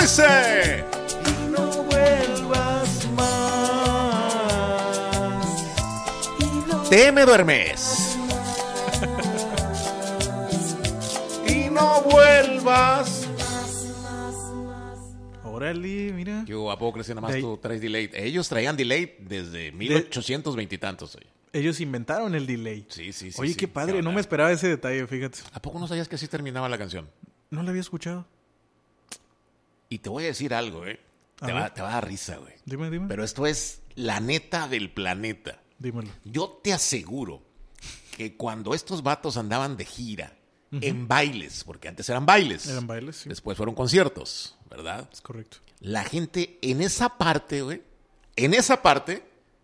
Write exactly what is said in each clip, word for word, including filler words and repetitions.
dice? Y no vuelvas más. Te me duermes. Y no vuelvas. Órale, mira. Yo, ¿a poco crees que nada más De ahí- tú traes delay? Ellos traían delay desde mil ochocientos veinte y tantos. Oye. Ellos inventaron el delay. Sí, sí, sí. Oye, sí. qué padre. ¿Qué No onda? me esperaba ese detalle, fíjate. ¿A poco no sabías que así terminaba la canción? No lo había escuchado. Y te voy a decir algo, ¿eh? A Te ver. va, te va a dar risa, güey. Dime, dime. Pero esto es la neta del planeta. Dímelo. Yo te aseguro que cuando estos vatos andaban de gira, en bailes, porque antes eran bailes, Eran bailes, sí. después fueron conciertos, ¿verdad? Es correcto. La gente en esa parte, güey, en esa parte,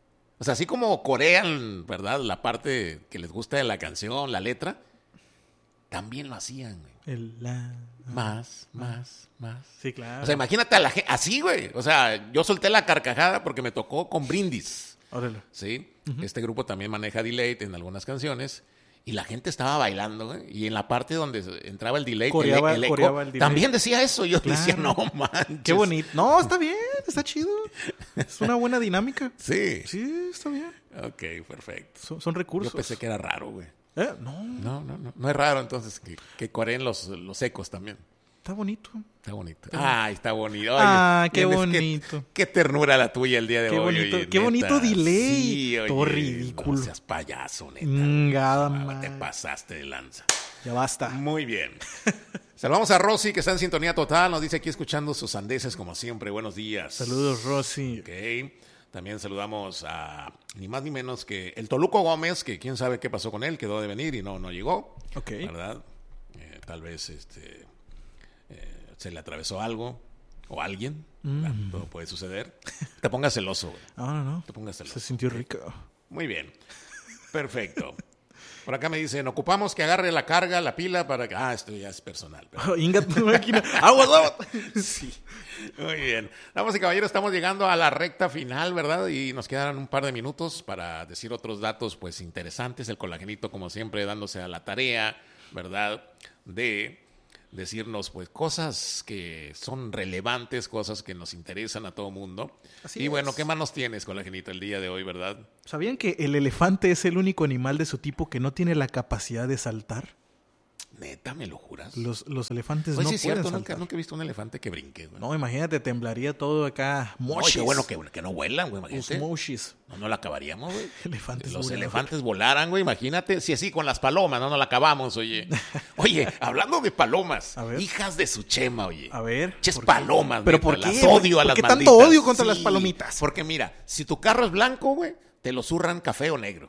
o sea, así como corean, ¿verdad? La parte que les gusta de la canción, la letra, también lo hacían, güey. El la... Más, más, más. Sí, claro. O sea, imagínate a la gente, así, güey. O sea, yo solté la carcajada porque me tocó con Brindis, Órale. ¿sí? Este grupo también maneja delay en algunas canciones. Y la gente estaba bailando, güey. Y en la parte donde entraba el delay, Coreaba- el, el eco, coreaba el delay. también decía eso. Yo Claro. decía, no manches. Qué bonito. No, está bien. Está chido. Es una buena dinámica. Sí. Sí, está bien. Ok, perfecto. Son, son recursos. Yo pensé que era raro, güey. ¿Eh? No, No, no, no. No es raro entonces que, que coreen los, los ecos también. está bonito. Está bonito. Ay, está bonito. Oye, Ah, qué tienes bonito. Qué, qué ternura la tuya el día de Qué hoy. bonito- oye, qué neta. bonito delay. Sí, oye, Todo ridículo. No seas payaso, neta. Ngada Ah, madre. te pasaste de lanza. Ya basta. Muy bien. Saludamos a Rosy, que está en sintonía total. Nos dice aquí escuchando sus sandeces como siempre. Buenos días. Saludos, Rosy. Ok. También saludamos a ni más ni menos que el Toluco Gómez, que quién sabe qué pasó con él, quedó de venir y no, no llegó. Ok. ¿Verdad? Eh, tal vez este eh, se le atravesó algo o alguien. ¿verdad? Mm. Todo puede suceder. Te pongas celoso, güey. Ah, no, no. Te pongas celoso. Se sintió rico. Muy bien. Perfecto. Por acá me dicen, ocupamos que agarre la carga, la pila para que... Ah, esto ya es personal. pero- Oh, Inga, tu máquina. ¡Aguas, aguas! Sí. Muy bien. Damas y caballeros, estamos llegando a la recta final, ¿verdad? Y nos quedan un par de minutos para decir otros datos, pues, interesantes. El Colagenito, como siempre, dándose a la tarea, ¿verdad? De decirnos, pues, cosas que son relevantes, cosas que nos interesan a todo mundo. Así y bueno, es. ¿qué más nos tienes, Colagenito, el día de hoy, verdad? ¿Sabían que el elefante es el único animal de su tipo que no tiene la capacidad de saltar? ¿Neta, me lo juras? Los, los elefantes Oye, no sí es pueden cierto, saltar. nunca, nunca he visto un elefante que brinque, güey. No, imagínate, temblaría todo acá. No, Moshis. qué bueno que, que no vuelan, güey, Los imagínate. moshis. No, no la acabaríamos, güey. Elefantes Los voladores. elefantes volaran, güey, imagínate. Si así con las palomas, no nos la acabamos, oye. Oye, hablando de palomas, A ver. hijas de su chema, oye. A ver. Ches ¿por qué? palomas, ¿Pero neta, por qué? las odio a ¿Por las qué tanto malditas. odio contra Sí, las palomitas? Porque mira, si tu carro es blanco, güey, te lo zurran café o negro.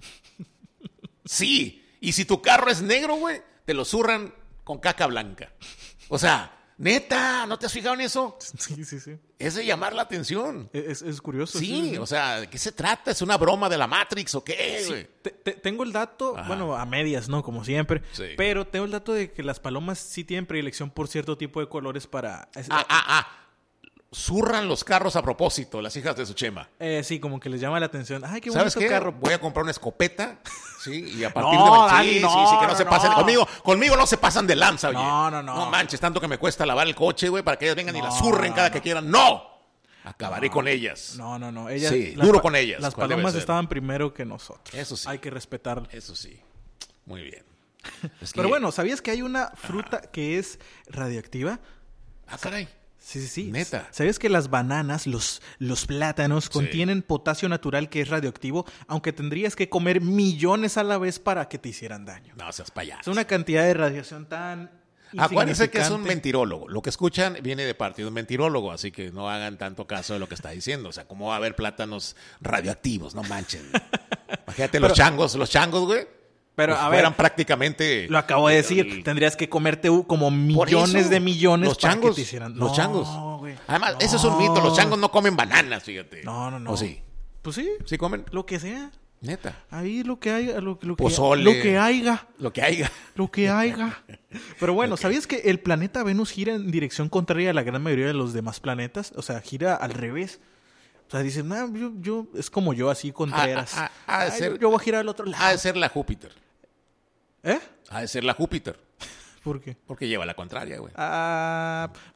Sí, y si tu carro es negro, güey, te lo zurran con caca blanca. O sea, neta, ¿no te has fijado en eso? Sí, sí, sí. Es de llamar la atención. Es, es curioso. Sí, o sea, ¿de qué se trata? ¿Es una broma de la Matrix o qué, Sí, güey? te- te- tengo el dato, Ajá. bueno, a medias, ¿no? Como siempre. Sí. Pero tengo el dato de que las palomas sí tienen predilección por cierto tipo de colores para... es- Ah, ah, ah. Zurran los carros a propósito, las hijas de su chema. eh, sí, como que les llama la atención. Ay, qué ¿Sabes bonito qué? carro. Voy a comprar una escopeta, sí, y a partir No, de ma- Dani, sí, no, sí, sí, que no, no, se pasen. no. Conmigo, conmigo no se pasan de lanza, oye. No, no, no. No manches, tanto que me cuesta lavar el coche, güey, para que ellas vengan y No, la zurren cada no. que quieran. ¡No! Acabaré con ellas. No, no, no. Ellas, Sí, las duro pa- con ellas, Las ¿cuál debe palomas ser? estaban primero que nosotros. Eso sí. Hay que respetarlo. Eso sí. Muy bien. Es que- Pero bueno, ¿sabías que hay una fruta que es radioactiva? Ah, caray. Sí, sí, sí. Neta. ¿Sabías que las bananas, los, los plátanos, contienen potasio natural que es radioactivo, aunque tendrías que comer millones a la vez para que te hicieran daño? No seas payaso. Es una cantidad de radiación tan Acuérdense que es un insignificante. mentirólogo. Lo que escuchan viene de parte de un mentirólogo, así que no hagan tanto caso de lo que está diciendo. O sea, ¿cómo va a haber plátanos radioactivos? No manchen. Imagínate los changos, los changos, güey. Pero, pues a ver, fueran prácticamente... Lo acabo de decir. el- Tendrías que comerte u- como Por millones eso, de millones los para changos, que te hicieran... Los No, changos. güey. Además, No. eso es un mito. Los changos no comen bananas, fíjate. No, no, no. ¿O sí? Pues sí. ¿Sí comen? Lo que sea. Neta. Ahí lo que haya. Lo, lo que, Pozole. Lo que haya. Lo que haya. Lo que haya. Pero bueno, Ok. ¿sabías que el planeta Venus gira en dirección contraria a la gran mayoría de los demás planetas? O sea, gira al revés. O sea, dicen, nah, yo, yo, es como yo, así Contreras. Ah, ah, ah, ha de Ay, ser- yo, yo voy a girar al otro lado. Ha de ser la Júpiter. ¿Eh? Ha de ser la Júpiter. ¿Por qué? Porque lleva la contraria, güey. Ah, bueno.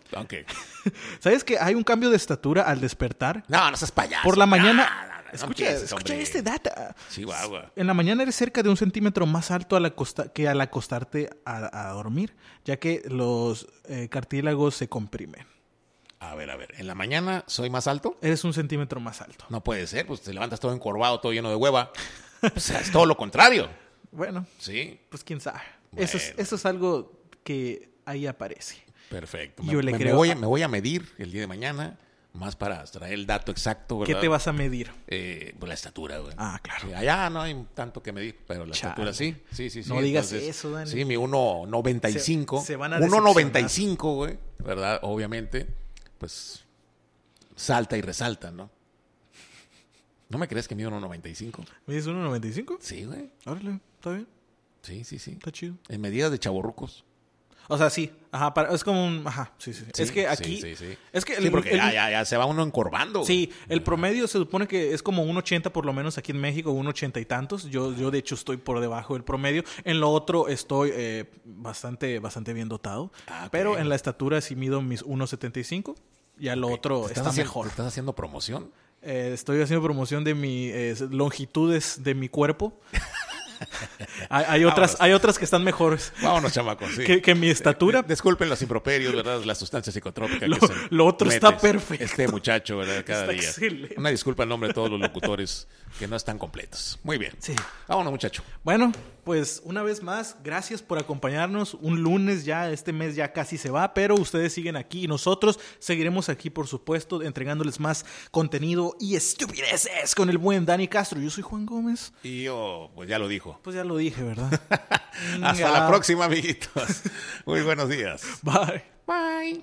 Ok. ¿Sabes que hay un cambio de estatura al despertar? No, no seas payaso. Por la mañana... No, no, no, no escucha, empieces, escucha hombre. este data. Chihuahua. En la mañana eres cerca de un centímetro más alto al acosta- que al acostarte a, a dormir, ya que los eh, cartílagos se comprimen. A ver, a ver. ¿En la mañana soy más alto? Eres un centímetro más alto. No puede ser, pues te levantas todo encorvado, todo lleno de hueva. O sea, es todo lo contrario. Bueno, Sí, pues quién sabe. Bueno. Eso, es, eso es algo que ahí aparece. perfecto. Yo me, le me- creo me voy, a- me voy a medir el día de mañana, más para traer el dato exacto, ¿verdad? ¿Qué te vas a medir? Eh, pues la estatura, güey. Ah, claro. Sí, allá no hay tanto que medir, pero la Chale. estatura sí. Sí, sí, sí. No digas eso, Dani. Sí, mi uno noventa y cinco. Se- se van a uno noventa y cinco, güey, ¿verdad? Obviamente, pues salta y resalta, ¿no? ¿No me crees que mido uno noventa y cinco? ¿Mides uno noventa y cinco? Sí, güey. Órale, está bien, Sí, sí, sí. está chido. En medidas de chavorrucos. O sea, sí. Ajá, para- es como un... Ajá, sí, sí. Sí, es que aquí... Sí, sí, sí. Es que Sí, el, porque el- ya, ya, ya se va uno encorvando. Sí, güey. el promedio se supone que es como un ochenta por lo menos aquí en México, un ochenta y tantos. Yo, yo de hecho estoy por debajo del promedio. En lo otro estoy eh, bastante, bastante bien dotado. Ah, ok. Pero en la estatura sí mido mis uno setenta y cinco. Ya lo otro ¿Te estás está haciendo- mejor. ¿Te estás haciendo promoción? Eh, estoy haciendo promoción de mis eh, longitudes de mi cuerpo. hay, hay otras, Vámonos. hay otras que están mejores Vámonos, chamacos. Sí. que, que mi estatura. Disculpen los improperios, ¿verdad? La sustancia psicotrópica Lo- que se lo otro mete está perfecto. Este muchacho, ¿verdad? Cada Está día. excelente. Una disculpa en nombre de todos los locutores que no están completos. Muy bien. Sí. Vámonos, muchacho. Bueno, pues una vez más, gracias por acompañarnos. Un lunes ya, este mes ya casi se va, pero ustedes siguen aquí y nosotros seguiremos aquí, por supuesto, entregándoles más contenido y estupideces con el buen Dani Castro. Yo soy Juan Gómez. Y yo, pues ya lo dijo. Pues ya lo dije, ¿verdad? Hasta Venga. la próxima, amiguitos. Muy buenos días. Bye. Bye.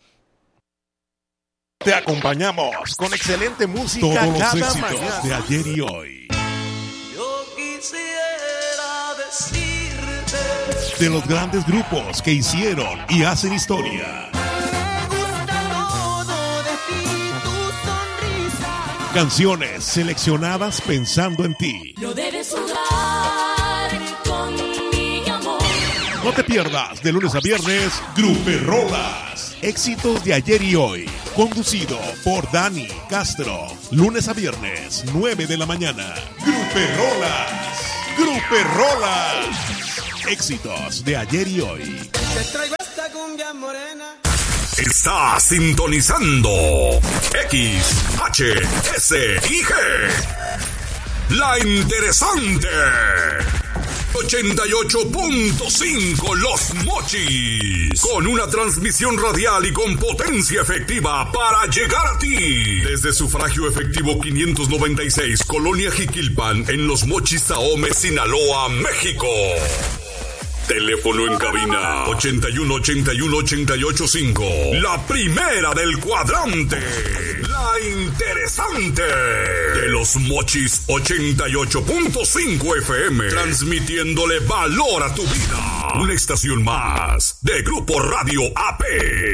Te acompañamos con excelente música Todos los cada éxitos mañana. de ayer y hoy. Yo quisiera decirte De los grandes grupos que hicieron y hacen historia. me gusta todo de ti, tu sonrisa. Canciones seleccionadas pensando en ti. No debes jugar con mi amor. No te pierdas de lunes a viernes Gruperolas. Éxitos de ayer y hoy. Conducido por Dani Castro. Lunes a viernes, nueve de la mañana. Gruperolas. Gruperolas. Éxitos de ayer y hoy. Te traigo esta cumbia morena. Está sintonizando X, H, S y G. La interesante. ochenta y ocho punto cinco Los Mochis. Con una transmisión radial y con potencia efectiva para llegar a ti. Desde Sufragio Efectivo quinientos noventa y seis, Colonia Jiquilpan, en Los Mochis, Ahome, Sinaloa, México. Teléfono en cabina ochenta y uno, ochenta y uno, ochenta y ocho, cinco. La primera del cuadrante. La interesante. De Los Mochis ochenta y ocho punto cinco F M. Transmitiéndole valor a tu vida. Una estación más de Grupo Radio A P.